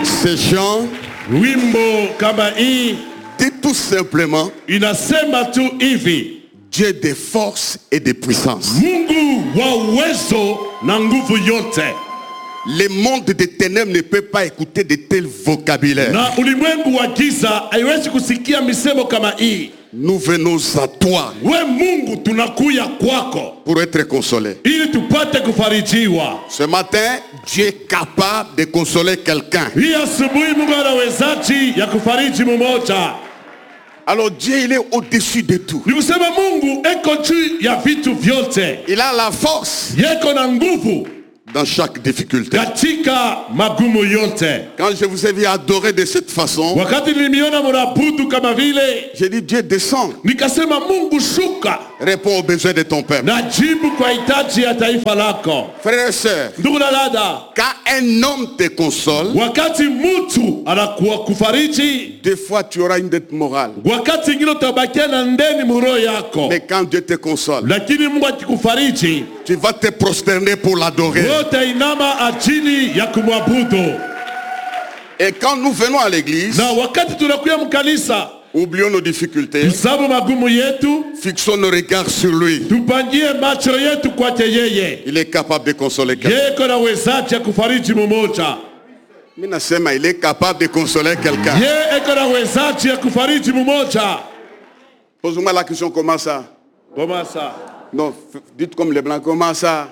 Ces chants wimbo kama hii dit tout simplement inasema tu hivi: Dieu des forces et des puissances. Mungu wa uwezo na nguvu yote. Le monde des ténèbres ne peut pas écouter de tels vocabulaires. Na ulimwengu wa giza haiwezi kusikia misemo kama hii. Nous venons à toi We Mungu tunakuya kwako pour être consolés. ili tupate kufarijiwa. Ce matin, Dieu est capable de consoler quelqu'un. Hii asubuhi Mungu anawezaji ya kufariji mmoja. Alors Dieu, il est au-dessus de tout. Ni kusema Mungu eko juu ya vitu vyote. Il a la force Yeko na nguvu dans chaque difficulté. katika magumu yote. Quand je vous ai vu adorer de cette façon, Wakati nilimiona mnabudu kama vile, j'ai dit Dieu descend, nikasema Mungu shuka réponds aux besoins de ton peuple. na jibu kwa hitaji ya taifa lako. Frères et sœurs, Ndugu na dada, quand un homme te console, wakati mtu anakuwa kufariji, des fois tu auras une dette morale. wakati ingine utabakia na ndeni muro yako. Mais quand Dieu te console, Lakini Mungu akikufariji, tu vas te prosterner pour l'adorer. wote inama ajili ya kumwabudu. Et quand nous venons à l'église, Na wakati tunakuya mkanisa, oublions nos difficultés, tusabu magumu yetu, fixons nos regards sur lui. tupangie macho yetu kwake yeye. Il est capable de consoler quelqu'un. Yeko na wezaji ya kufariji mmoja. Mimi nasema il est capable de consoler quelqu'un. Ye eko na wezaji ya kufariji mmoja. Pose-moi la question, comment ça? Comment ça? Non, dites comme les blancs, comment ça?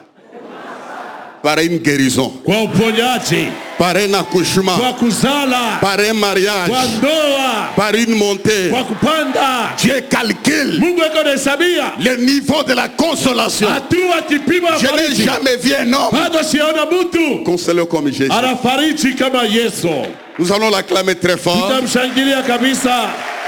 Par une guérison, Kwa uponyaji, par un accouchement, kwa kuzala, par un mariage, kwa ndoa, par une montée. kwa kupanda. Dieu calcule Mungu eko na hesabia le niveau de la consolation. hatua kipimo ya Je n'ai fariji. jamais vu un homme Bado siona mtu consolé comme Jésus. anafariji kama Yesu. Nous allons l'acclamer très fort. Tutamshangilia kabisa.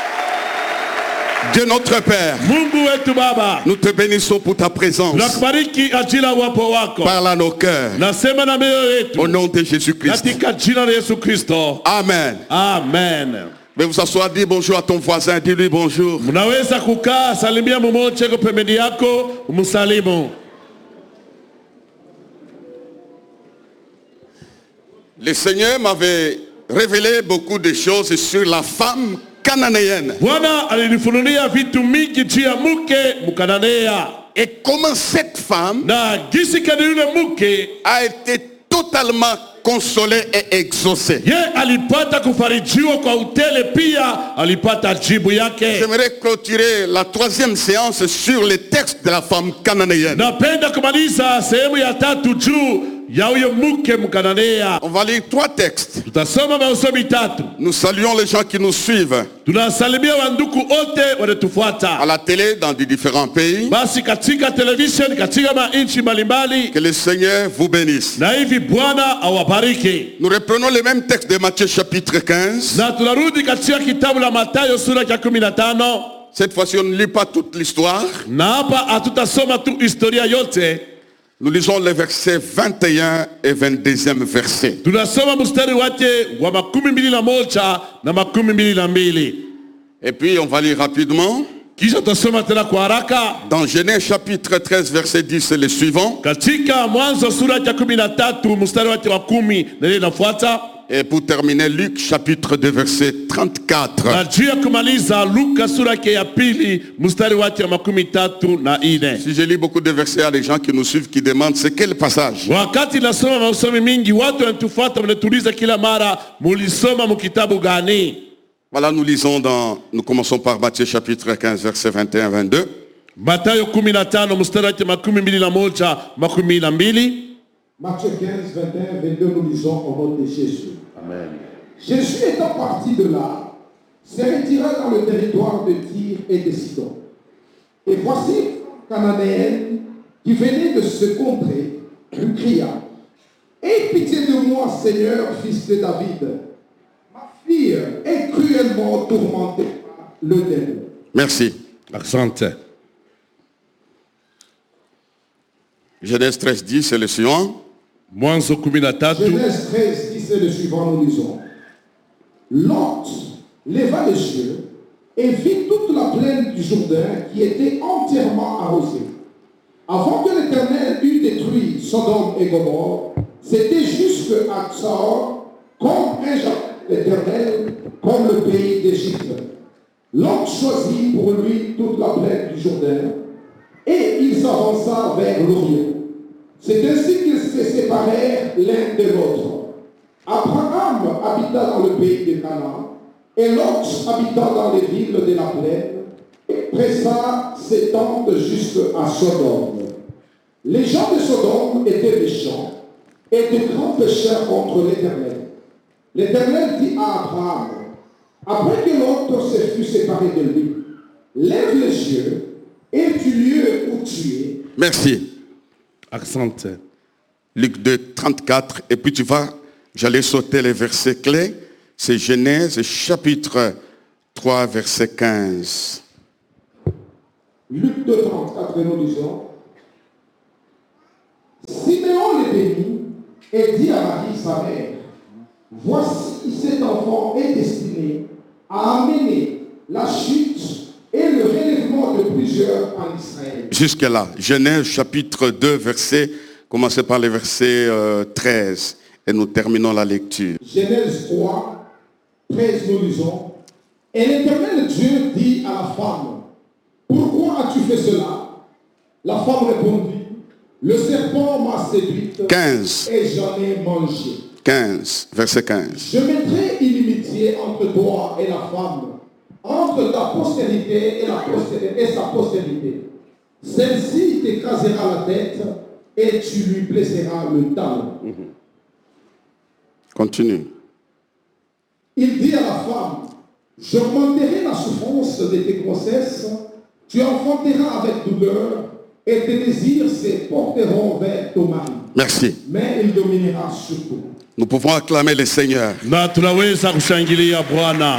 Dieu notre Père, Mungu wetu Baba, nous te bénissons pour ta présence. tunakubariki ajili ya uwepo wako. Parle à nos cœurs. Nasema na mioyo yetu Au nom de Jésus-Christ. katika jina la Yesu Kristo. Amen. Amen. Mais vous asseoir, dis bonjour à ton voisin, dis-lui bonjour. Mnaweza kukaa, salimia mmoja kwa pembeni yako, umsalimu. Le Seigneur m'avait révélé beaucoup de choses sur la femme cananéenne. Bwana alinifunulia vitu mingi juu ya mke Mkananea. Et comment cette femme Na gisi kani yule mke a été totalement consolée et exaucée. ye alipata kufarijiwa kwa utele, pia alipata jibu yake. J'aimerais clôturer la 3e séance sur les textes de la femme cananéenne. Napenda kumaliza sehemu ya tatu juu ya huyo mke Mkananea. On va lire 3 textes. Tutasoma masomo tatu. Nous saluons les gens qui nous suivent Tunasalimia wanduku wote wanatufuata. à la télé dans des différents pays. Basi katika television, katika manchi mbalimbali, Que le Seigneur vous bénisse. na hivi Bwana awabariki. Nous reprenons les mêmes textes de Matthieu chapitre 15. Na tunarudi katika kitabu la Mathayo sura ya 15. Cette fois-ci, on ne lit pas toute l'histoire. Na hapa hatutasoma tu historia yote. Nous lisons les versets 21 et 22e verset. Tunasoma mstari wake wa 21 na 22. Et puis, on va lire rapidement. Kisha tutasoma tena kwa haraka. Dans Genèse chapitre 13, verset 10, c'est le suivant. Katika Mwanzo sura ya 13 mstari wake wa 10 na ile inafuata. Et pour terminer, Luc chapitre 2, verset 34. Na juu ya kumaliza Luka sura yake ya 2 mstari wake wa 34. Si je lis beaucoup de versets, il y a des gens qui nous suivent qui demandent c'est quel passage. Wakati nasoma masomo mingi, watu wanatufuata wanatuuliza kila mara, mulisoma mkitabu gani? Voilà, nous commençons par Matthieu chapitre 15, verset 21-22. Mathayo 15 mstari wake 21 22. Matthieu 15, 21, 22, nous lisons au nom de Jésus. Amen. Jésus étant parti de là, s'est retiré dans le territoire de Tyr et de Sidon. Et voici une Cananéenne qui venait de ce contrée, lui cria: aie pitié de moi, Seigneur, fils de David. Ma fille est cruellement tourmentée par le démon. Merci. Accent. Genèse 13, 10, c'est le suivant. Mwanzo 13. Genèse 13, 10 et le suivant, nous lisons. Lot leva les yeux et vit toute la plaine du Jourdain qui était entièrement arrosée. Avant que l'Éternel eût détruit Sodome et Gomorrhe, c'était jusqu'à Tsar, comme un l'Éternel comme le pays d'Égypte. Lot choisit pour lui toute la plaine du Jourdain et il s'avança vers l'Orient. C'est ainsi qu'ils se séparèrent l'un de l'autre. Abraham habita dans le pays de Canaan et Lot habita dans les villes de la plaine et pressa ses tentes jusqu'à Sodome. Les gens de Sodome étaient méchants et de grands pécheurs contre l'Éternel. L'Éternel dit à Abraham, après que l'autre se fut séparé de lui, lève les yeux et du lieu où tu es. Merci. Accent. Luc 2, 34. Et puis j'allais sauter les versets clés. C'est Genèse chapitre 3, verset 15. Luc 2, 34, et nous lisons. Siméon les bénit et dit à Marie, sa mère, voici cet enfant est destiné à amener la chute et le relèvement de plusieurs en Israël. Jusque-là, Genèse chapitre 2, verset, commencez par le verset 13 et nous terminons la lecture. Genèse 3, 13, nous lisons. Et l'Éternel Dieu dit à la femme, pourquoi as-tu fait cela? La femme répondit, le serpent m'a séduite 15. et j'en ai mangé. 15, verset 15. Je mettrai inimitié entre toi et la femme, entre ta postérité et sa postérité. Celle-ci t'écrasera la tête et tu lui blesseras le talon. Continue. Il dit à la femme, j'augmenterai la souffrance de tes grossesses, tu enfanteras avec douleur et tes désirs se porteront vers ton mari. Merci. Mais il dominera sur toi. Nous pouvons acclamer le Seigneur. Na tunaweza kushangilia Bwana.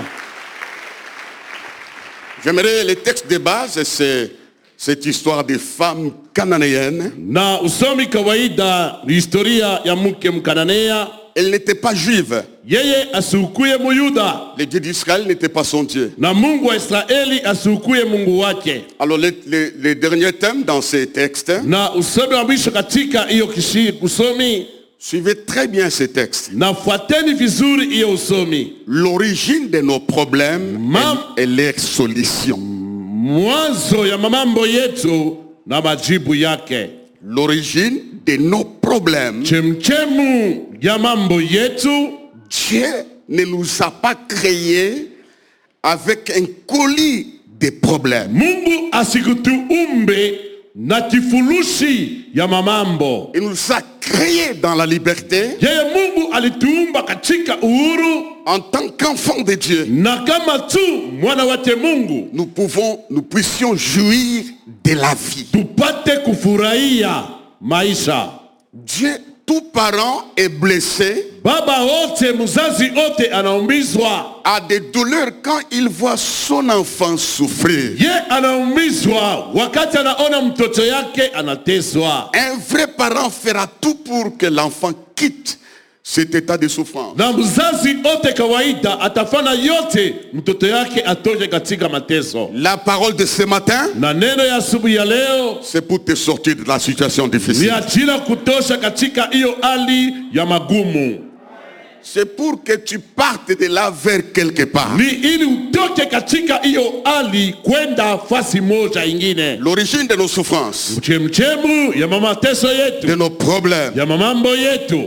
J'aimerais le texte de base, c'est cette histoire des femmes cananéennes. Na usomi kawaida ni historia ya mke Mkananea. Elle n'était pas juive. Yeye asukuye Muyuda. Le Dieu d'Israël n'était pas son Dieu. Na Mungu wa Israeli asukuye Mungu wake. Alors les derniers thèmes dans ces textes, Na usomi wa mwisho katika hiyo usomi. suivez très bien ces textes. Na fuateni vizuri hiyo usomi. L'origine de nos problèmes et leur solution. Mwanzo ya mambo yetu na majibu yake. L'origine de nos problèmes. Chemchemu ya mambo yetu. Dieu ne nous a pas créés avec un colis de problèmes. Mungu asikutuumbe na kifurushi ya mamambo. Il nous a créés dans la liberté. Yeye Mungu alituumba katika uhuru. En tant qu'enfants de Dieu, Na kama tu mwana wake Mungu, nous puissions jouir de la vie. tupate kufurahia maisha. Dieu, tout parent est blessé, Baba wote, mzazi wote anaumizwa. a des douleurs quand il voit son enfant souffrir. Ye anaumizwa wakati anaona mtoto yake anateswa. Un vrai parent fera tout pour que l'enfant quitte cet état de souffrance. Na mzazi wote kawaida atafanya yote mtoto yake atoke katika mateso. La parole de ce matin, Na neno ya asubuhi ya leo c'est pour te sortir de la situation ni difficile. ajira kutosha katika hiyo hali ya magumu. C'est pour que tu partes de là vers quelque part. Ni ili utoke katika hiyo hali kwenda fasi moja ingine. L'origine de nos souffrances, Mchemchemu ya mateso de yetu, nos problèmes. ya mambo yetu.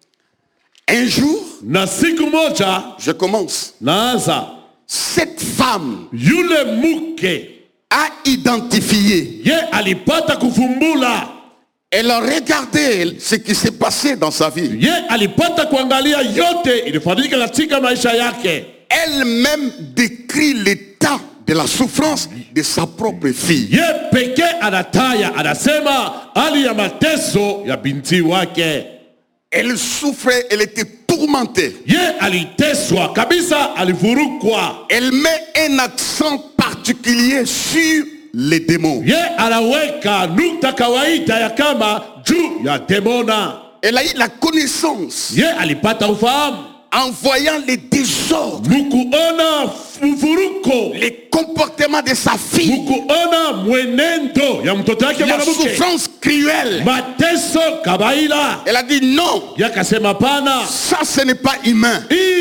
Un jour, Na siku moja je commence. naanza, Cette femme yule mke a identifié. ye alipata kufumbula. Elle a regardé ce qui s'est passé dans sa vie. Ye alipata kuangalia yote ilifanyika katika maisha yake. Elle-même décrit l'état de la souffrance de sa propre fille. Ye peke anataya, anasema hali ya mateso ya binti wake. Elle souffrait, elle était tourmentée. Ye aliteswa kabisa, alivurukwa. Elle met un accent particulier sur les démons. Ye anaweka nukta kawaida ya kama juu ya demona. Elle a eu la connaissance Ye alipata ufahamu en voyant les désordres, mukuona mvuruko, les comportements de sa fille, mukuona mwenendo ya mtoto yake la mwanamke, souffrance cruelle. mateso kabaila. Elle a dit non, Yakasema pana, ça ce n'est pas humain. hii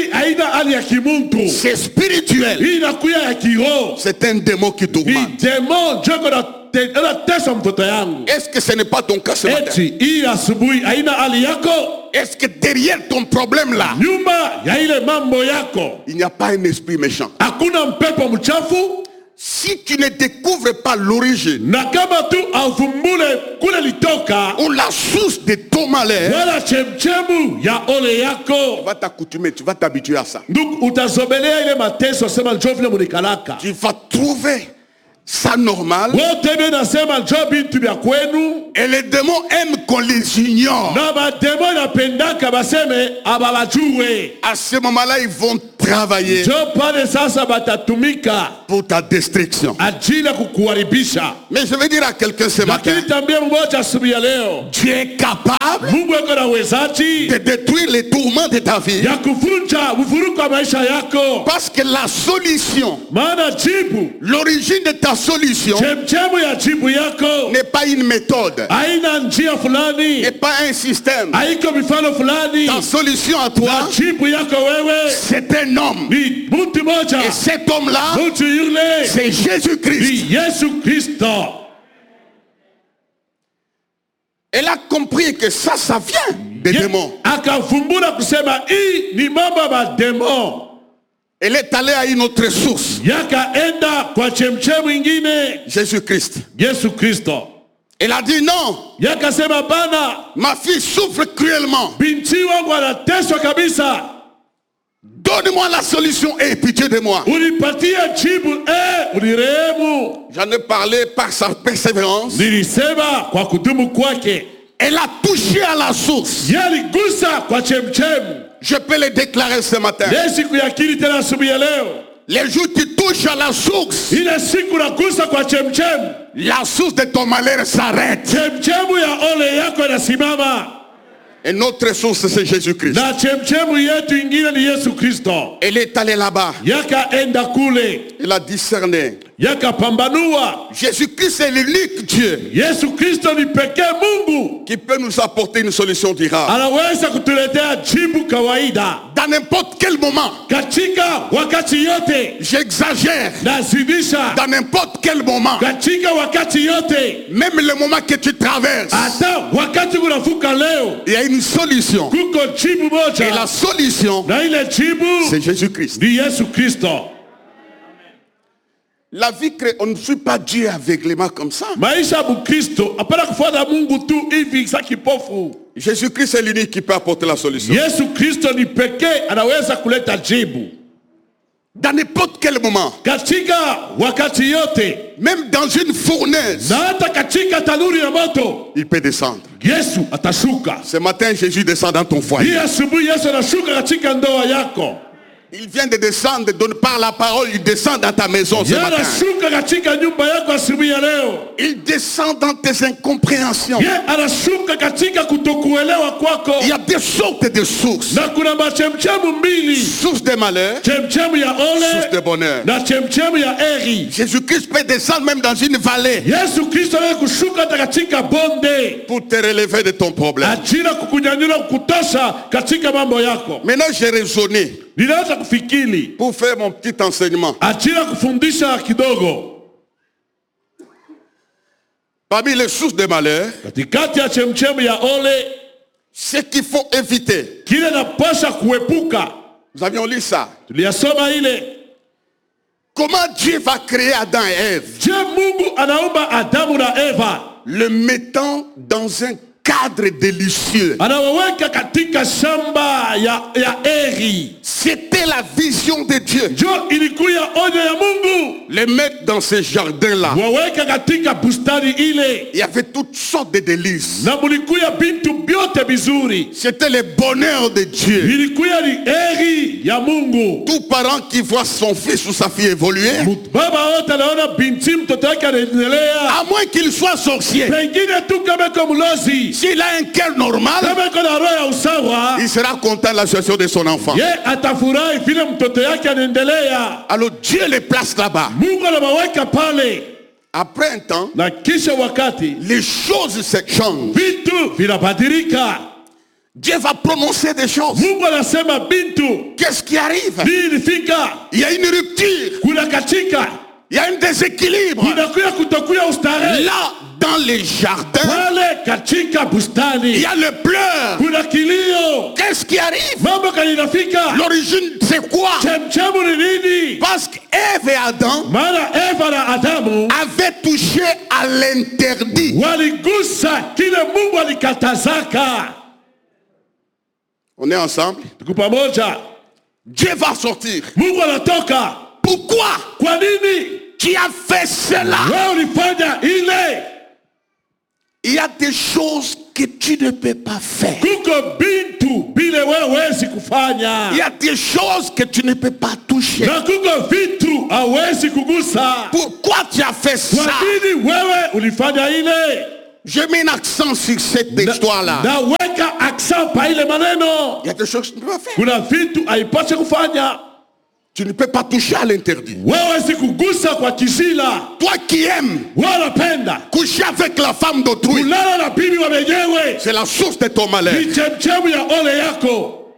hii haina hali ya kimuntu, c'est spirituel. hii inakuya ya kiroho. C'est un démon qui Hii tourmente. demon joko na tesa mtoto yangu. Est-ce que ce n'est pas ton cas ce matin? Eti hii asubuhi haina hali yako, Est-ce que derrière ton problème là, nyuma ya ile mambo yako il n'y a pas un esprit méchant? hakuna mpepo mchafu? Si tu ne découvres pas l'origine Na kama tu avumbule kule litoka ou la source de ton malheur, wala chemchemu ya ole tu yako, vas t'accoutumer, tu vas t'habituer à ça. ndugu, utazobelea ile mateso, sema njoo vile munikalaka. Tu vas trouver ça normal. Wote bie nasema njoo bintu vya kwenu, Et les démons aiment qu'on les ignore. na mademo napendaka baseme ababajue. À ce moment-là, ils vont travailler Njoo pale sasa batatumika pour ta destruction. ajili ya kukuharibisha. Mais je vais dire à quelqu'un ce matin, Lakini tambia mmoja asubuhi ya leo, tu es capable Mungu yuko na uwezaji de détruire les tourments de ta vie. ya kuvunja mvuruko wa maisha yako, Parce que la solution, maana jibu, l'origine de ta solution chemchemu ya jibu yako n'est pas une méthode, haina njia fulani, n'est pas un système. haiko mifano fulani. Ta solution à toi, Jibu yako wewe c'est un homme. ni mtu moja, Et cet homme-là, mtu yule c'est Jésus-Christ. ni Yesu Kristo. Elle a compris que ça vient des démons. Akavumbura kusema hii ni mambo ya mademo. Elle est allée à une autre source, Yakaenda kwa chemchemu ingine, Jésus-Christ. Yesu Kristo. Elle a dit non, Yakasema bana, ma fille souffre cruellement. binti wangu anateswa kabisa, Donne-moi la solution et pitié de moi. unipatie jibu, unirehemu. J'en ai parlé par sa persévérance. Nilisema kwa kudumu kwake, Elle a touché à la source. yaligusa kwa chemchemu. Je peux le déclarer ce matin. Ile siku ya akili tena asubuhi ya leo, Les jours où tu touches à la source, ile siku nagusa kwa chemchemu, la source de ton malheur s'arrête. chemchemu ya ole yako inasimama. Et notre source, c'est Jésus-Christ. Na chemchemu yetu ingine ni Yesu Kristo. Elle est allée là-bas. Yakaenda kule, Elle a discerné. yakapambanua. Jésus-Christ est l'unique Dieu Yesu Kristo ni pekee Mungu qui peut nous apporter une solution durable. anaweza kutuletea jibu kawaida Dans n'importe quel moment, katika wakati yote. j'exagère, Nazidisha dans n'importe quel moment, katika wakati yote, même le moment que tu traverses, hata wakati unavuka leo, il y a une solution. kuko jibu Et la moja, solution, na ile jibu c'est Jésus-Christ. ni Yesu Kristo. La vie, on ne suit pas Dieu aveuglément comme ça. Maisha ya Mkristo hapana kufuata Mungu tu hivi sa kipofu. Jésus-Christ est l'unique qui peut apporter la solution. Yesu Kristo ni pekee anaweza kuleta jibu Dans n'importe quel moment, katika wakati yote, même dans une fournaise, na hata katika tanuri ya moto il peut descendre. Yesu atashuka. Ce matin, Jésus descend dans ton Hii foyer. asubuhi Yesu anashuka katika ndoa yako. Il vient de descendre, par la parole, il descend dans ta maison ce Yeye matin. anashuka katika nyumba yako asubuhi ya leo. Il descend dans tes incompréhensions. Yeye anashuka katika kutokuelewa kwako. Il y a des sortes de sources. Na kuna machemchemu mbili, Source de malheur, chemchemu ya source de ole bonheur. na chemchemu ya heri. Jésus-Christ peut descendre même dans une vallée Yesu Kristo anaweza kushuka hata katika bonde pour te relever de ton problème. ajili ya kukunyanyua kutosha katika mambo yako. Maintenant, j'ai raisonné Ninaanza kufikiri pour faire mon petit enseignement. ajili ya kufundisha kidogo. Parmi les sources de malheur, Katikati ya chemchemu ya ole, ce qu'il faut éviter. kile napasha kuepuka, Nous avions lu ça. tuliyasoma ile. Comment Dieu va créer Adam et Ève, Je, Mungu anaumba Adamu na Eva, le mettant dans un cadre délicieux. anawaweka katika shamba ya eri. C'était la vision de Dieu. Jo, ilikuya onyo ya Mungu, Les mettre dans ce jardin-là. waweka katika bustani ile, Il y avait toutes sortes de délices. na mulikuya bintu byote bizuri. C'était le bonheur de Dieu. Ilikuya ni eri ya Mungu. Tout parent qui voit son fils ou sa fille évoluer, Baba wote anaona binti mtoto wake anaendelea, à moins qu'il soit sorcier, pengine tu kama iko mlozi, s'il a un cœur normal, kama iko na roho ya usawa, il sera content de la situation de son enfant. ye atafurahi vile mtoto yake anaendelea. Alors Dieu les place là-bas. Mungu anawaweka pale, Après un temps, na kisha wakati les choses se changent. vitu vinabadilika. Dieu va prononcer des choses. Mungu anasema bintu. Qu'est-ce qui arrive? Ilifika. Il y a une rupture. Kuna katika. Il y a un déséquilibre. Kunakuya kutokuya ustare. Là, dans les jardins, pale katika bustani. il y a le pleur. Kuna kilio. Qu'est-ce qui arrive? Mambo kaninafika. L'origine, c'est quoi? Chemchemu ni nini? Parce qu'Ève et Adam Maana Eva na Adamu avaient touché à l'interdit. waligusa kile Mungu alikatazaka. On est ensemble? Tuko pamoja. Dieu va sortir. Mungu anatoka. Pourquoi Kwa nini? tu as fait cela? Wewe ulifanya ile. Il y a des choses que tu ne peux pas faire. Kuko bintu bile wewe hawezi kufanya. Il y a des choses que tu ne peux pas toucher. Na kuko vitu hawezi kugusa. Pourquoi tu as fait Kwa ça? nini wewe ulifanya ile? Je mets un accent sur cette histoire-là. Naweka accent pa ile maneno. Il y a des choses que tu ne peux pas faire. Kuna vitu haipaswi kufanya. Tu ne peux pas toucher à l'interdit. Wewe si kugusa kwa kizila. Toi qui aimes Wewe unapenda coucher avec la femme d'autrui, kulala na bibi wa wenyewe. c'est la source de ton malheur. Ni chemchemu ya ole yako.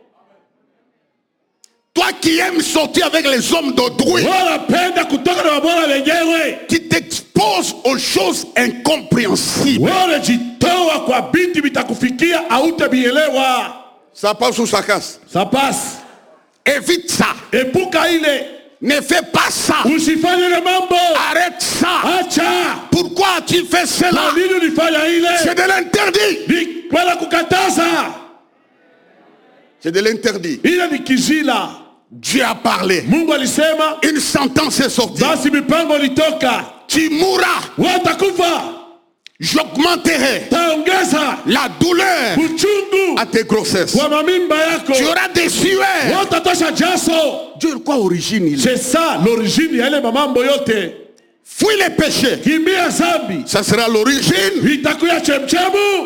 Toi qui aimes sortir avec les hommes d'autrui, Wewe unapenda kutoka na wabora wenyewe. qui t'exposes aux choses incompréhensibles. Wewe unajitoa kwa binti vitakufikia hautabielewa. Ça passe ou ça casse? Ça passe. Évite ça. Epuka ile. Ne fais pas ça. Usifanye ile mambo. Arrête ça. Acha. Pourquoi tu fais cela? Kwa nini ulifanya ile? C'est de l'interdit. Ni kwenda kukataza. C'est de l'interdit. Ile ni kizila. Dieu a parlé. Mungu alisema. Une sentence est sortie. Basi mipango litoka. Tu mourras. Watakufa. J'augmenterai Taongeza la douleur uchungu à tes grossesses. kwa mamimba yako. Tu auras des sueurs. Watatosha jaso. Dieu, quoi origine il est? C'est ça l'origine ya ile mamambo yote. Fuis les péchés. Kimbia zambi. Ça sera l'origine Itakuya chemchemu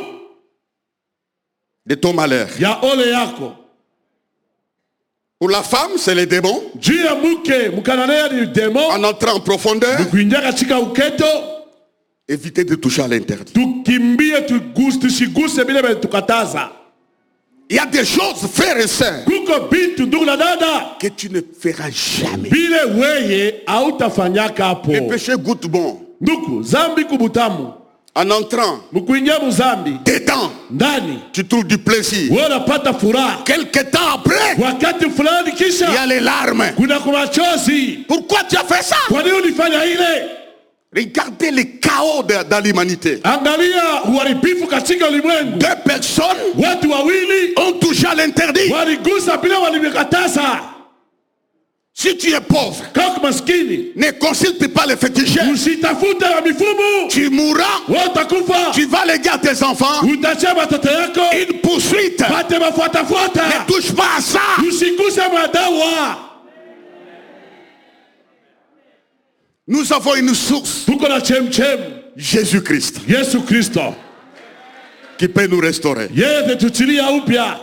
de ton malheur. ya ole yako. Pour la femme, c'est les démons. Juu ya mke mkananea ni demo. En entrant en profondeur, Kuingia katika uketo. éviter de toucher à l'interdit. Tukimbie tusiguse bila tukataza. Il y a des choses, frères et sœurs, Kuko bintu ndugu na dada. que tu ne feras jamais. Bile weye hautafanyaka hapo. Le péché goûte bon. Ndugu, zambi kubutamu. En entrant Mkuingia muzambi. dedans, Ndani. tu trouves du plaisir. Wewe unapata furaha. Quelque temps après, Wakati fulani il y kisha a les larmes. kuna kumachozi. Pourquoi tu as fait ça? Kwa nini ulifanya ile? Regardez le chaos dans l'humanité. Angalia uharibifu katika ulimwengu. Deux personnes Watu wawili ont touché à l'interdit. waligusa bila walimekataza. Si tu es pauvre, Kama maskini, ne consulte pas les féticheurs. usitafute wa mifumu. Tu mourras, Watakufa. tu vas léguer à tes enfants Utachia watoto yako. une poursuite. Pate mafuatafuata. Ne touche pas à ça. Usiguse madawa. Nous avons une source, Tuko na chemchem. Jésus-Christ, Yesu Kristo. qui peut nous restaurer. Yeye atatuchilia upya.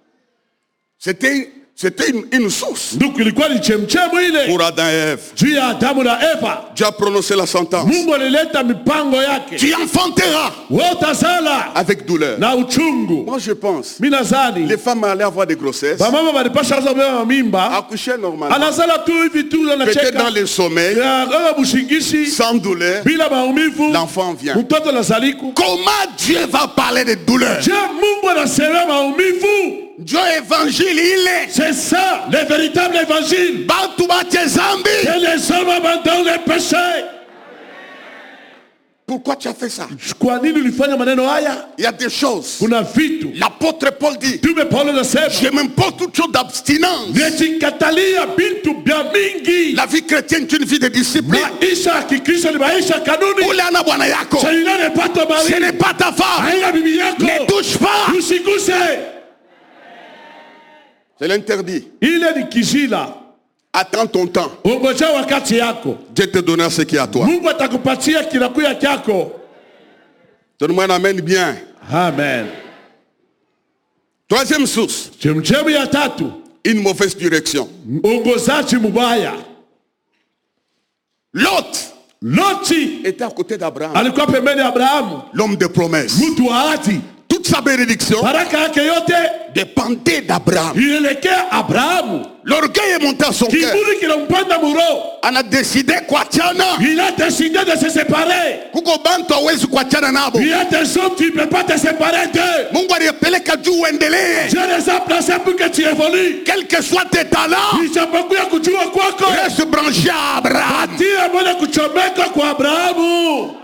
C'était une source Ndugu, ilikuwa ni chemchemu ile. pour Adam et Ève. Juu ya Adamu na Eva. Dieu a prononcé la sentence. Mungu alileta mipango yake. Tu enfanteras Wotazala avec douleur. na uchungu. Moi je pense, Mimi nadhani les femmes allaient avoir des grossesses, bamama walipasha kubeba mimba. accoucher normalement, Anazala tu hivi tu peut-être anacheka. dans le sommeil, Kama bushingishi sans douleur, bila maumivu. l'enfant vient. Mtoto anazaliku. Comment Dieu va parler de douleur? Je Mungu anasema maumivu. Dieu évangile, il est. C'est ça, le véritable évangile. Batouba tes zambis. Que les hommes abandonnent les péchés. Pourquoi tu as fait ça? Kwa nini ulifanya maneno haya? Il y a des choses. Kuna vitu. L'apôtre Paul dit, Tume Paulo anasema, je m'impose toute chose d'abstinence. nimejikatalia vitu vya mingi. La vie chrétienne est une vie de discipline. Maisha ya Kikristo ni maisha ya kanuni. Ule ana bwana yako. Shalina ne pato Ce bali. n'est pas ta femme. Haina bibi yako. Ne touche pas. Usiguse. C'est l'interdit. Ile ni kizila. Attends ton temps. Ongoja wakati yako. Dieu te donnera ce qui est à toi. Mungu atakupatia kinakuya kyako. Donne-moi un amen bien. Amen. Troisième source, Chemchemu ya tatu. une mauvaise direction. Ongozaji mubaya. Lot Loti était à côté d'Abraham, alikuwa pembeni ya Abrahamu. l'homme de promesse. Mtu wa ahadi. Tout toute sa bénédiction baraka yake yote dépendait d'Abraham. ilielekea Abrahamu. L'orgueil est monté à son cœur. Kiburi kilimpanda muro. On a décidé kuachana. Il a décidé de se séparer. Kuko bantu hawezi kuachana nabo. Il y a des hommes qui ne peuvent pas te séparer d'eux. Mungu aliyepeleka juu uendelee. Dieu les a placés pour que tu évolues. Quel que soit tes talents, Ijapokuwa kujua kwako, reste branché à Abraham. tia moja kuchomeka kwa Abrahamu.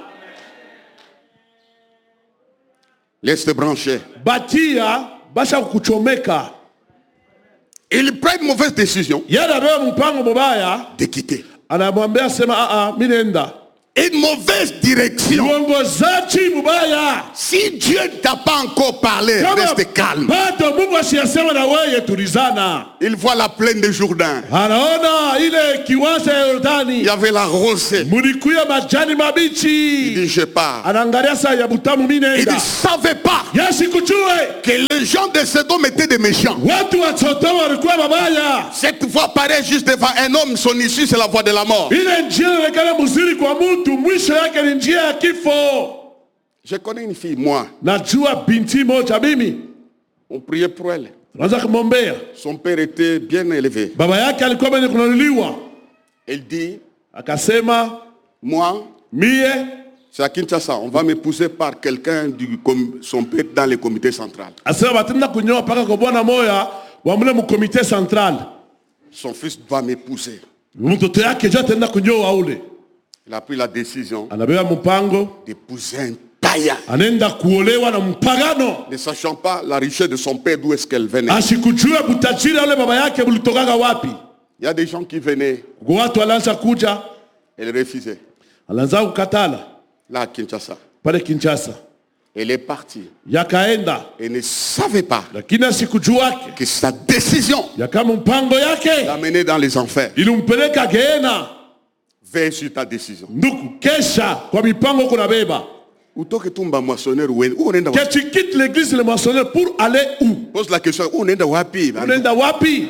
Laisse-te brancher. Batia basha kuchomeka. Il prend une mauvaise décision Yada beba mpango mubaya, de quitter. anamwambia sema minenda. Une mauvaise direction. Uongozaji mubaya. Si Dieu ne t'a pas encore parlé, reste calme. Bado Mungu asiyasema na wewe, tulizana. Il voit la plaine de Jourdain. Anaona ile kiwanja ya Il Yordani. y avait la rosée. Mulikuya majani Il mabichi. dit je pars. Anaangalia saa ya butamu Il minenda. ne savait pas Yasikujue. que les gens de Sodome étaient des méchants. Watu wa Sodoma walikuwa mabaya. Cette voie paraît juste devant un homme, son issue c'est la voie de la mort. Ile njia inaonekana mzuri kwa mtu, mwisho yake ni njia ya kifo. Je connais une fille, moi. Najua binti moja mimi. On priait pour elle. Tunaanza kumwombea. Son père était bien élevé. Baba yake alikuwa mwenye kununuliwa. Elle dit, Akasema, moi, mie c'est à Kinshasa, on va m'épouser par quelqu'un son père dans le comité central. asema batenda kunyoa paka kwa bwana moya wa mle mu comité central. Son fils va m'épouser. Mtoto yake je atenda kunyoa ule. Il a pris la décision Anabeba mpango d'épouser un païen. anaenda kuolewa na mpagano. Ne sachant pas la richesse de son père, d'où est-ce qu'elle venait. Asikujua butajiri ule baba yake bulitokaga wapi. Il y a des gens qui venaient, Watu walianza kuja, elle refusait. alianza kukatala Là à Kinshasa. pale Kinshasa. Elle est partie. Yakaenda Elle ne savait pas lakini asikujuake que sa décision ya kama mpango yake l'a menée dans les enfers. ilimpeleka Geena. Veille sur ta décision. Ndugu, kesha kwa mipango kuna beba. Utoke tumba moissonneur où unaenda Que wapi? tu quittes l'église le moissonneur pour aller où? Pose la question, où unaenda wapi? Unaenda wapi?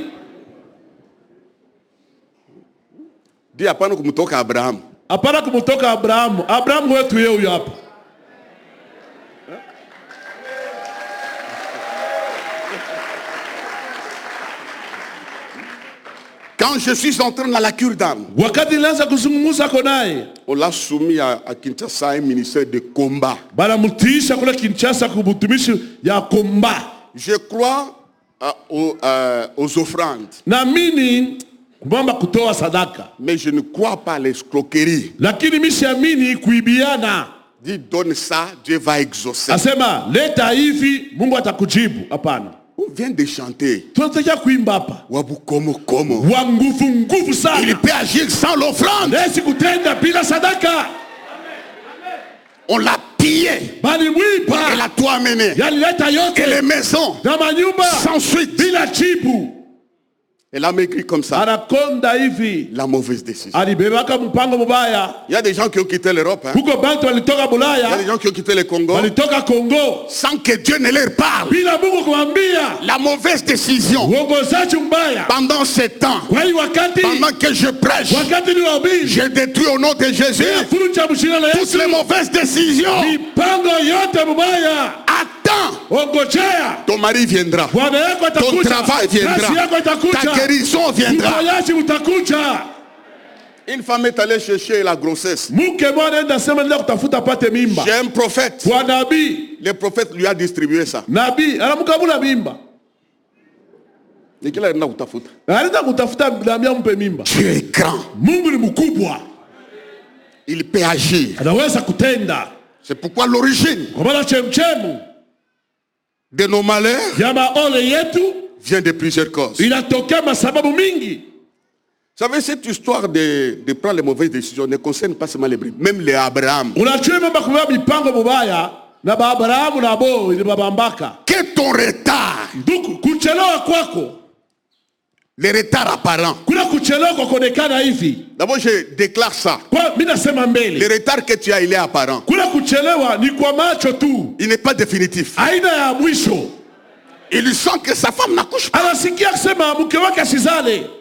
Dis hapana kumtoka Abraham. Hapana kumtoka Abrahamu. Abrahamu wetu yeye huyo hapa. Quand je suis entré dans la cure d'âme, Wakati nilianza kuzungumza naye, on l'a soumis à Kinshasa un ministère de combat. bana mutiisha kule Kinshasa kubutumishi ya komba. Je crois aux offrandes, Naamini kumamba kutoa sadaka. mais je ne crois pas à l'escroquerie. Lakini mimi siamini kuibiana. Dis donne ça, Dieu va exaucer. Asema leta hivi Mungu atakujibu. Hapana. On vient de chanter. Tunataka kuimba hapa. Wabu como. Wa nguvu Il sana. peut agir sans l'offrande. Nesi kutenda bila sadaka. On l'a pillé. Bali Et mwipa. l'a tout amené. Yalileta Et les yote. maisons, Na manyumba. sans suite. Bila jibu. Elle a maigri comme ça. Anakonda hivi. La mauvaise décision. Alibebaka mpango mubaya. Il y a des gens qui ont quitté l'Europe. Hein. Huko bantu walitoka Il y a Bulaya. des gens qui ont quitté le Congo. Walitoka Kongo. Sans que Dieu ne leur parle. Bila Mungu kumwambia. La mauvaise décision. Uongozaji mbaya. Pendant ce temps, Kwa hiyo wakati. pendant que je prêche, Wakati ni wabili. je détruis au nom de Jésus Furucha mshina la toutes Yesu. les mauvaises décisions. Mipango yote mubaya. Attends, Ongojea. ton mari viendra. Bwana yako Ton atakuja. travail Kazi viendra. yako Ta itakuja. guérison viendra. Uponyaji utakuja. Une femme est allée chercher la grossesse. Mke mwana enda sema nenda kutafuta pate mimba. J'ai un prophète. Kwa nabii. Le prophète lui a distribué ça. Nabii anamkabula mimba. Nikila enda kutafuta. Anaenda kutafuta nabii ampe mimba. Dieu est grand. Mungu ni mkubwa. Il peut agir. Anaweza kutenda. C'est pourquoi l'origine Kwa maana chemchemu de nos malheurs ya maole yetu vient de plusieurs causes. inatokea masababu mingi. Vous savez, cette histoire de prendre les mauvaises décisions ne concerne pas seulement les brebis, même les Abraham. Unajua mambo kubeba mipango mubaya na Abrahamu na Bo ni babambaka. Que ton retard, Ndugu, kuchelewa kwako, les retards apparents. kuna kuchelewa kwa kuonekana hivi. D'abord, je déclare ça. Kwa mimi nasema Le mbele. retard que tu as, il est apparent. Kuna kuchelewa ni kwa macho tu. Il n'est pas définitif. Aina ya mwisho. Il sent que sa femme n'accouche pas. Anasikia kusema mke wake asizale.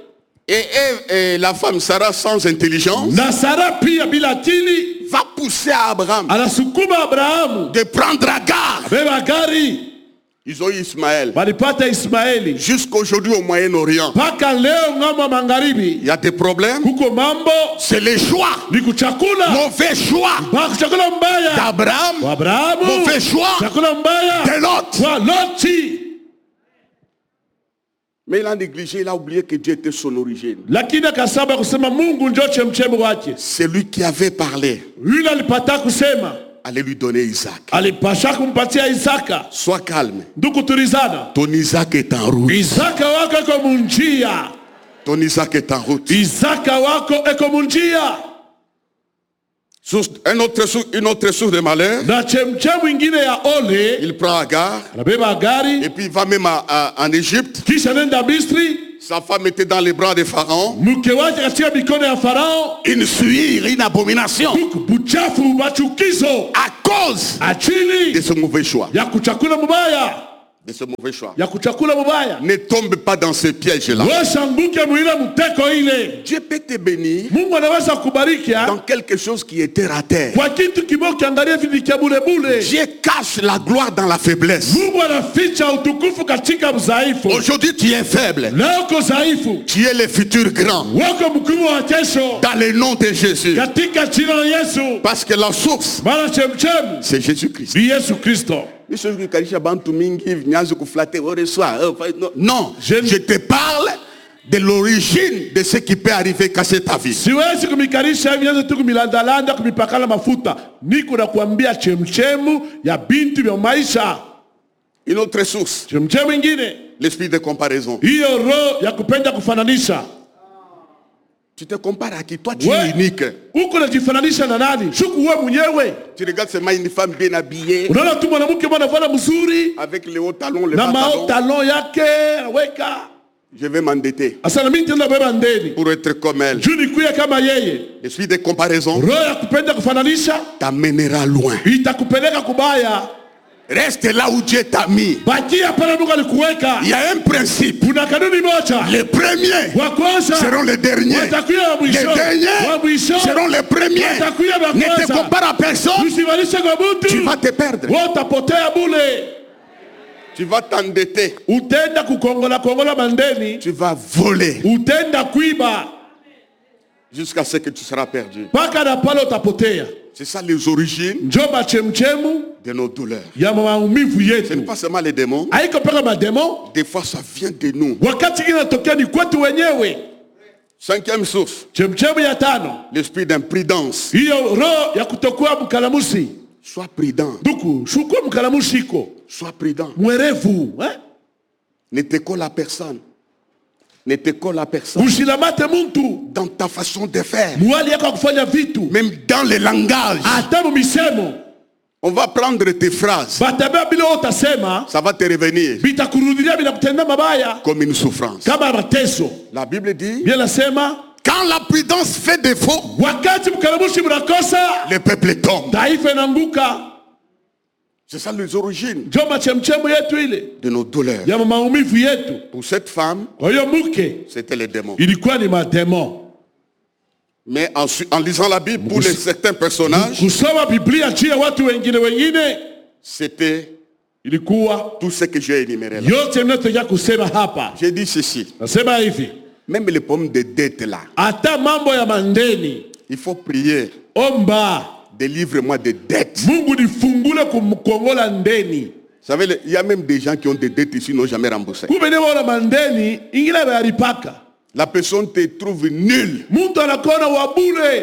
Et la femme Sarah sans intelligence Na Sara pia bila akili va pousser à Abraham anasukuma Abrahamu de prendre Agar. beba gari. Ils ont eu Ismaël. Walipata Ismaeli. Jusqu'aujourd'hui au Moyen-Orient, Mpaka leo ng'ambo ya magharibi il y a des problèmes. kuko mambo C'est les choix. ni kuchakula. Mauvais choix Ba kuchakula mbaya d'Abraham, wa Abrahamu. mauvais choix Chakula mbaya de Lot. wa Loti. Mais il a négligé, il a oublié que Dieu était son origine. Lakini akasaba kusema Mungu ndio chemchemu wake. C'est lui qui avait parlé. Yule alipata kusema Allez lui donner Isaac. alipasha kumpatia Isaka. Sois calme. Ndugu tulizana. Ton Isaac est en route. Isaka wako eko munjia. Ton Isaac est en route. Isaka wako eko munjia. Une autre source de malheur. Na chemchemu ingine ya ole. Il prend Agar. Anabeba gari. Et puis il va même en Égypte. Kisha nenda Misri. Sa femme était dans les bras de Pharaon. Mke wake katika mikono ya Farao. Une suire, une abomination. Buchafu, machukizo. À cause Achili de ce mauvais choix. ya kuchakula mubaya. De ce mauvais choix. Ya kuchakula mubaya. Ne tombe pas dans ce piège-là. Wesanguke muile mteko ile. Dieu peut te bénir Mungu anaweza kubariki dans quelque chose qui est terre à terre. kwa kitu kibao kiangalia vitu kia bule bule. Dieu cache la gloire dans la faiblesse. Mungu anaficha utukufu katika udhaifu. Aujourd'hui tu es faible. Leo uko dhaifu. Tu es le futur grand. Wako mkubwa wa kesho. Dans le nom de Jésus. Katika jina la Yesu. Parce que la source, Maana chemchemu c'est Jésus-Christ. ni Yesu Kristo. Non, je te parle de l'origine de ce qui peut arriver casser ta vie. Siwezi kumikarisha hivi nyanzo tu kumilandalanda kumipakala mafuta. Niko na kuambia chemchemu ya bintu vya maisha. Une autre source, Chemchemu ingine. l'esprit de comparaison. Hiyo roho ya kupenda kufananisha. Tu te compares à qui? Toi, tu es unique. Uko unajifananisha na nani? Shuku wewe mwenyewe. Tu regardes seulement une femme bien habillée. Unaona tu mwanamke mwanafanya mzuri Avec les hauts talons, les na bas talons. talon yake anaweka. Je vais m'endetter Asana mimi ndio beba ndeni. pour être comme elle. Juu nikuya kama yeye. L'esprit de comparaison Roho ya kupenda kufananisha t'amènera loin. itakupeleka kubaya. Reste là où Dieu t'a mis. Bakia pale Mungu alikuweka. Il y a un principe. Kuna kanuni moja. Les premiers Wa kwanza seront les derniers. watakuya wa Les mwisho. Wa derniers mwisho seront les premiers. watakuya wa Ne te kwanza. compare à personne. Usivalishe kwa Tu mtu. vas te perdre. Wewe utapotea bule. Tu vas t'endetter. Utenda kukongola mandeni. Tu vas voler Utenda kuiba. jusqu'à ce que tu seras perdu. Paka na pale utapotea. C'est ça les origines Njoba chemchemu de nos douleurs. ya maumivu Ce n'est yetu. pas seulement les démons. Haiko paka mademo. Des fois, ça vient de nous. Wakati inatokea ni kwetu wenyewe. Cinquième source, Chemchemu ya tano. l'esprit d'imprudence. Hiyo roho ya kutokuwa mkalamusi. Sois prudent. Nduku, shukuwa mkalamusi iko. Sois prudent. Mwerevu. Ne te colle à personne. Ne te colle à personne. Usilamate muntu. Dans ta façon de faire. Mwali yako kufanya vitu. Même dans le langage. Hata misemo. On va prendre tes phrases. Batabia bila utasema. Ça va te revenir Bitakurudilia bila kutenda mabaya. comme une souffrance. Kama mateso. La Bible dit, Bien nasema. quand la prudence fait défaut, Wakati mkalamushi mnakosa. le peuple tombe. Taifa inaanguka. C'est ça les origines Joma chemchemu yetu ile. de nos douleurs. Ya maumivu yetu. Pour cette femme, Kwa hiyo mke. c'était les démons. Ilikuwa ni mademo. Mais en lisant la Bible, pour certains personnages, Kusoma Biblia juu ya watu wengine. c'était Ilikuwa. tout ce que j'ai énuméré là. Yote mnatoka kusema hapa. J'ai dit ceci. Nasema hivi. Même les pommes de dette là, Hata mambo ya mandeni. il faut prier. Omba. Délivre-moi des dettes. Mungu nifungule kumkongola ndeni. Vous savez, il y a même des gens qui ont des dettes ici, n'ont jamais remboursé. Kumbe ne wala mandeni ingila bayalipaka. La personne te trouve nul. Muntu anakuona wabule.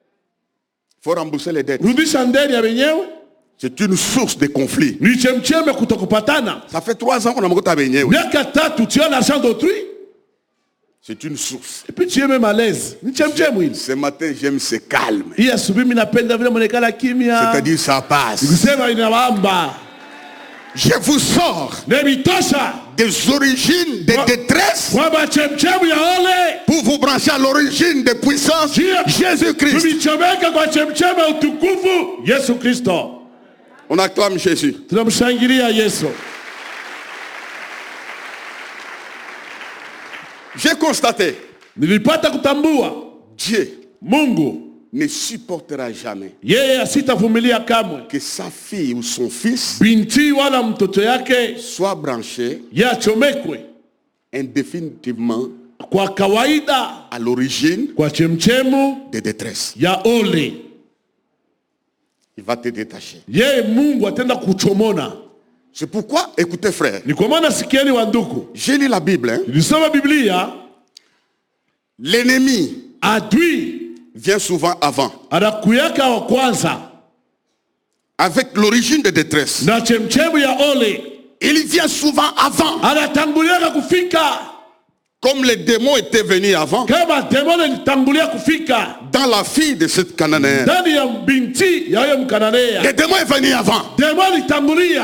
Il faut rembourser les dettes. Rudisha ndeni ya wenyewe. C'est une source de conflit. Ni chemcheme kutokupatana. Ça fait 3 ans qu'on a mokota benyewe. Miaka 3 tu as l'argent d'autrui. C'est une source. Et puis tu es même à l'aise. Ni chemcheme hili. Ce matin, j'aime ce calme. Hii asubuhi mimi napenda vile monekana kimya. C'est-à-dire ça passe. Kusema inawamba. Je vous sors Nebitosha. des origines de détresse Kwamba chemchemu ya ole. pour vous brancher à l'origine de puissance Jésus-Christ. Tumichomeka kwa chemchemu ya utukufu Yesu Kristo. On acclame Jésus. Tunamshangilia Yesu. J'ai constaté nilipata kutambua Dieu Mungu ne supportera jamais yeye asitavumilia kamwe que sa fille ou son fils binti wala mtoto yake soit branché yachomekwe indéfinitivement kwa kawaida, à l'origine kwa chemchemu de détresse. ya ole. Il va te détacher. Yeye Mungu atenda kuchomona. C'est pourquoi, écoutez frère, Ni kwa maana sikieni wa ndugu, j'ai lu la Bible. nilisoma Biblia, L'ennemi adui vient souvent avant, anakuyaka wa kwanza avec l'origine de détresse. na chemchemu ya ole, Il vient souvent avant, anatangulia kufika comme les démons étaient venus avant, kama demoni alitangulia kufika dans la fille de cette Cananéenne. ndani ya binti ya huyo Mkananea. Les démons est venu avant. Demoni alitangulia.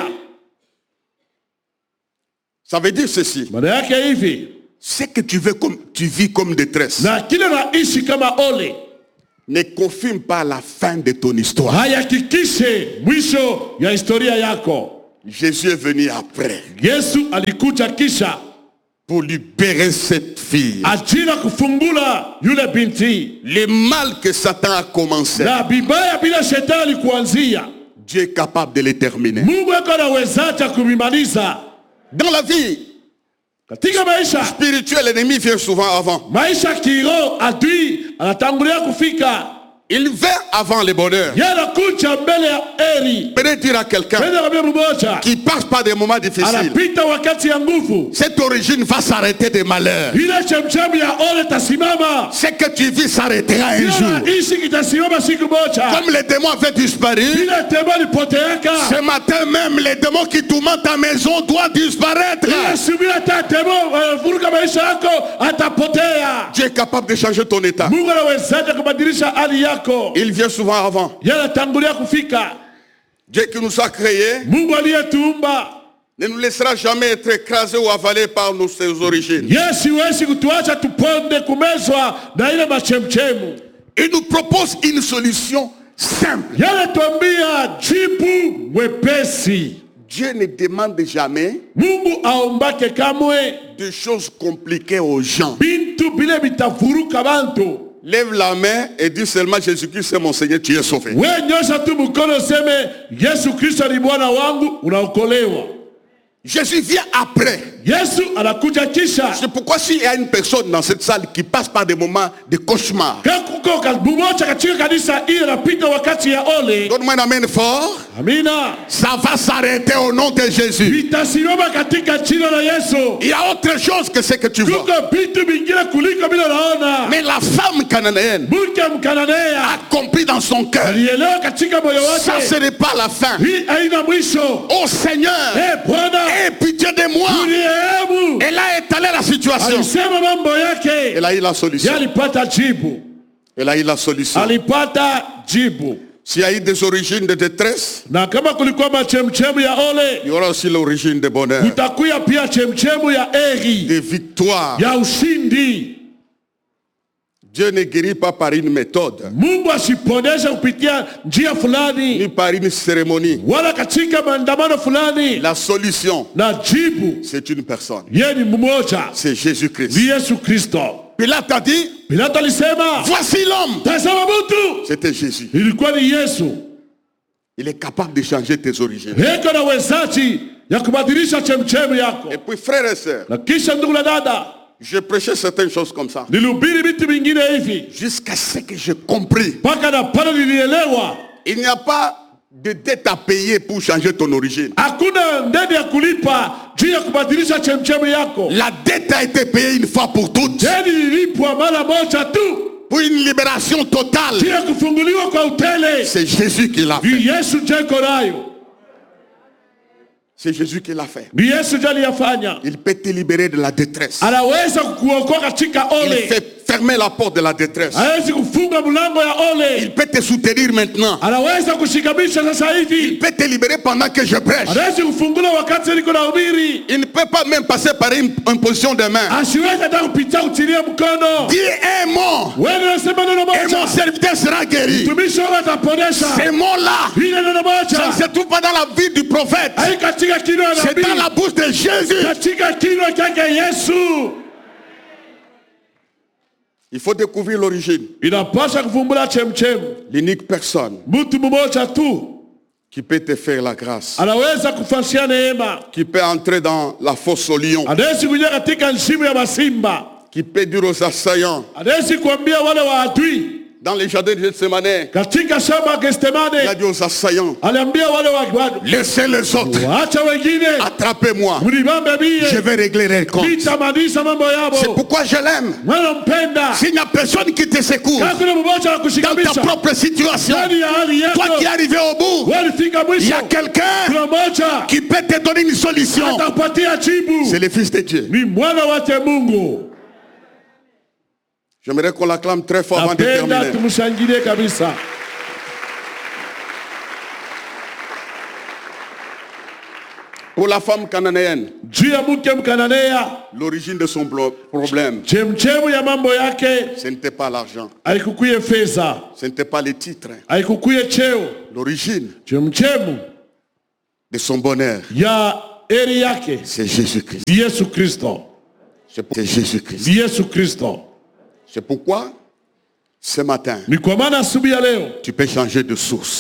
Ça veut dire ceci. Maana yake hivi, Ce que tu vis comme détresse na kile naishi kama ole ne confirme pas la fin de ton histoire. hayakikishe mwisho ya historia yako. Jésus est venu après Yesu alikuja kisha pour libérer cette fille. ajili ya kufungula yule binti, Le mal que Satan a commencé, na bibaya bila shetani kuanzia, Dieu est capable de le terminer. Mungu yuko anawezaje kumimaliza. Dans la vie Katika maisha spirituelle, l'ennemi vient souvent avant. maisha kiroho, adui anatangulia kufika, Il vient avant le bonheur. yeye anakuja mbele ya heri. Peut dire à quelqu'un Pende kwa mmoja qui passe par des moments difficiles, anapita wakati ya nguvu, cette origine va s'arrêter des malheurs. ile chemchemi ya ole tasimama, Ce que tu vis s'arrêtera un jour. ishi kitasimama siku moja. Comme les démons avaient disparu, Ile temani poteaka, ce matin même, les démons qui tourmentent ta maison doivent disparaître. ile subira tatemo vuruka maisha yako atapotea. Dieu est capable de changer ton état. Mungu anawezaje kubadilisha hali yako? Il vient souvent avant. Yeye anatangulia kufika. Dieu qui nous a créés Mungu aliyetuumba ne nous laissera jamais être écrasés ou avalés par ses origines. Yesu hawezi kutuacha tuponde kumezwa na ile machemchemu. Il nous propose une solution simple. Yeye anatuambia jibu mwepesi. Dieu ne demande jamais Mungu aombake kamwe de choses compliquées aux gens. bintu bile bitavuruka bantu. Lève la main et dis seulement Jésus-Christ est mon Seigneur, tu es sauvé. We nyosha tu mkono seme Yesu Kristo ni Bwana wangu, unaokolewa. Jésus vient après. Yesu anakuja kisha. C'est pourquoi s'il y a une personne dans cette salle qui passe par des moments de cauchemar, Kuko mmoja katika kanisa hili anapita wakati ya ole. donne-moi un amen fort. Amina. Ça va s'arrêter au nom de Jésus. Vitasimama katika jina la Yesu. Il y a autre chose que ce que tu vois. Kuko vitu vingine kuliko bila naona. Mais la femme cananéenne Mke Mkananea a compris dans son cœur, alielewa katika moyo ça ce wake, n'est pas la fin. hii haina mwisho. Oh Seigneur, Bwana, aie pitié de moi. unirehemu. Elle a étalé la situation. Alisema mambo yake. Elle a eu la solution. Yeye alipata jibu. Elle a eu la solution. Alipata jibu. S'il y a eu des origines de détresse, Na kama kulikuwa machemchemu ya ole, il y aura aussi l'origine de bonheur, kutakuya pia chemchemu ya eri, de victoire. ya ushindi. Dieu ne guérit pas par une méthode, Mungu asiponesha kupitia njia ni fulani par une cérémonie. wala katika maandamano fulani. La solution, Na jibu c'est une personne. yeye ni mmoja, C'est Jésus-Christ. ni Yesu Kristo. Pilate a dit, Pilato alisema, voici l'homme. tazama mtu. C'était Jésus. Ilikuwa ni Yesu. Il est capable de changer tes origines. Heko na wezaji ya kubadilisha chemchemu yako. Et puis frères et sœurs, Na kisha ndugu na dada, je prêchais certaines choses comme ça, nilihubiri vitu vingine hivi jusqu'à ce que j'ai compris. mpaka na pale nilielewa Il n'y a pas de dette à payer pour changer ton origine. hakuna ndeni ya kulipa juu ya kubadilisha chemchemu yako. La dette a été payée une fois pour toutes. Deni lilipwa mara moja tu Pour une libération totale. juu ya kufunguliwa kwa utele. C'est Jésus qui l'a Ni fait. Yesu ndiye iko nayo. C'est Jésus qui l'a fait. Ni Yesu ndiye aliyafanya. Il peut te libérer de la détresse. Anaweza kukuokoa katika Il ole. fait fermer la porte de la détresse. Hawezi kufunga mlango ya ole. Il peut te soutenir maintenant. Anaweza kushikamisha sasa Il hivi. peut te libérer pendant que je prêche. Anaweza kufungula wakati niko nahubiri. Il ne peut pas même passer par une position de main. Asiwezi hata kupitia kutilia mkono. Dis un mot Wewe unasema neno et mon moja. serviteur sera guéri. Mtumishi wako ataponesha. Ces mots-là, Hilo neno ça ne moja. se trouve pas dans la vie du prophète. Hai katika kinywa cha C'est dans nabii. la bouche de Jésus. Katika kinywa chake Yesu. Il faut découvrir l'origine. Inapasha kuvumbula chemchemu. L'unique personne Mtu mmoja tu qui peut te faire la grâce, anaweza kufanyia neema, qui peut entrer dans la fosse au lion, anaweza kuingia katika nshimo ya masimba, qui peut dire aux assaillants, anaweza kuambia wale waadui dans les jardins de Gethsemane, katika shamba ya il a Getsemane, dit aux assaillants, aliambia wale wa laissez les autres, waacha wengine attrapez-moi, mnibambe je mie, vais régler les comptes. nitamadisha mambo C'est yabo. pourquoi je l'aime. Wanampenda S'il n'y a personne qui te secoue kakuna mmoja wa dans ta kushikamisha propre situation, ndani ya hali toi qui es yako, arrivé au bout, walifika il y mwisho, a quelqu'un kuna mmoja qui peut te donner une solution. atakupatia jibu, C'est le Fils de Dieu. ni mwana wake Mungu. J'aimerais qu'on l'acclame très fort avant de Napenda terminer. tumshangilie kabisa. Pour la femme cananéenne, Juu ya mke Mkananea, l'origine de son problème, chemchemu ya mambo yake ce n'était pas l'argent, haikukuye fedha, ce n'était pas les titres. haikukuye cheo. L'origine Chemchemu de son bonheur, ya heri yake c'est Jésus-Christ. ni Yesu Kristo, C'est Jésus-Christ. ni Yesu Kristo. C'est pourquoi, ce matin, Ni kwa maana asubuhi ya leo tu peux changer de source.